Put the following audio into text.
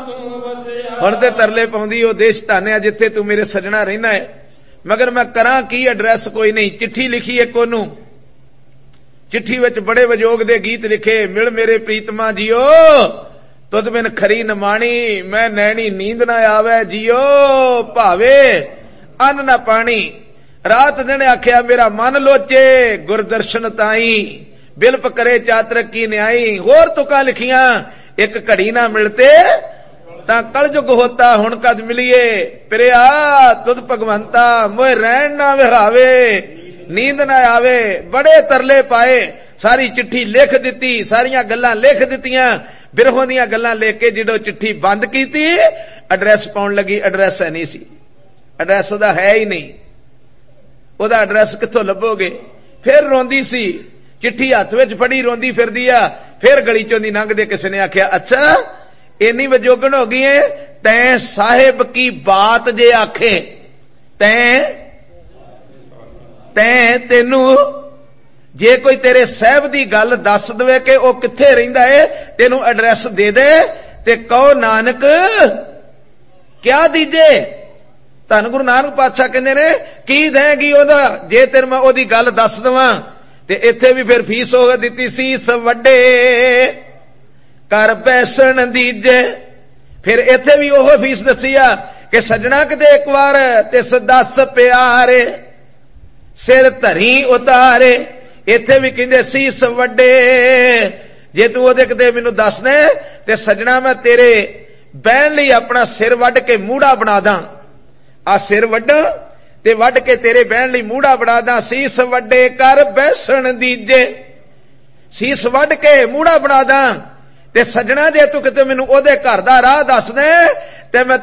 हुण ते तरले पाउंदी ओ देश धानिया जिथे तू मेरे सजना रहना है, मगर मैं करा की, एड्रैस कोई नहीं। चिट्ठी लिखी एक ओनू, चिट्ठी विच बड़े वजोग दे गीत लिखे। मिल मेरे प्रीतमा जियो तुद बिन खरी न माणी, मैं नैनी नींद ना आवे जियो भावे अन्न ना पानी। रात दिन आख्या मेरा मन लोचे गुरदर्शन ताई, बिलप करे चातरक की न्याई। होर तुका लिखियां एक घड़ी ना मिलते तां कलजुग होता, हुण कद मिलिए प्रिया तुद भगवंता, मोए रहन ना विहावे नींद ना आवे। बड़े तरले पाए, सारी चिट्ठी लिख दिती, सारियां गल्लां लिख दित्तियां। बिरहों दीयां गल्लां लिख के जिदों चिट्ठी बंद कीती, एड्रैस पाउण लगी, एड्रैस है नहीं सी, एड्रैस ओदा है ही नहीं। ओदा एड्रैस कित्थों लभोगे? फिर रोंदी सी, चिट्ठी हत्थ विच फड़ी रोंदी फिरदी आ। फिर गली चों दी लंघदे किसी ने आख्या अच्छा इन्नी वजोगन हो गई है, तैं साहिब की बात जे आखे, तेनू जे कोई तेरे साहब दी गल दस दवे कि ओ कित्थे रहिंदा है, तेनू एड्रैस दे दे ते कहो नानक क्या दीजे। धन गुरु नानक पातशाह कहंदे ने की देगी ओदा, जे तेरे मैं ओदी गल दस दवां। ते इत्थे भी फिर फीस हो दित्ती, सीस वड्डे कर बैसण दीजे। फिर इत्थे भी ओह फीस दसी आ कि सजना किते एक बार तिस दस प्यारे सिर धरी उतारे। इत्थे भी कहंदे सीस वड्डे, जे तू ओदे किते मैनू दस दे ते सजना मैं तेरे बहन लई अपना सिर वड्ड के मूड़ा बना दा। आ सिर वड्डा ते वड्ड के तेरे बहन लई मूड़ा बना दा। सीस वड्डे कर बैसण दीजे, सीस वड्ड के मूड़ा बना दा ते सजना जे तू किते मैनू ओदे घर दा राह दस दे ते मैं